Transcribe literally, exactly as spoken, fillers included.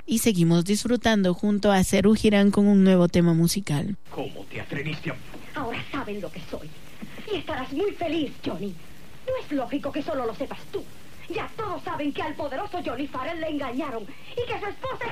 y seguimos disfrutando junto a Serú Girán con un nuevo tema musical. ¿Cómo te atreviste a...? Ahora saben lo que soy. Y estarás muy feliz, Johnny. No es lógico que solo lo sepas tú. Ya todos saben que al poderoso Johnny Farrell le engañaron y que su esposa...